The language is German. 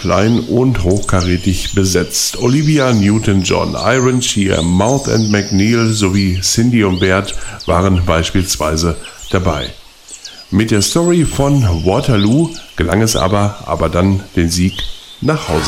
klein und hochkarätig besetzt. Olivia Newton-John, Iron Shear, Mouth and McNeil sowie Cindy und Bert waren beispielsweise dabei. Mit der Story von Waterloo gelang es aber dann den Sieg nach Hause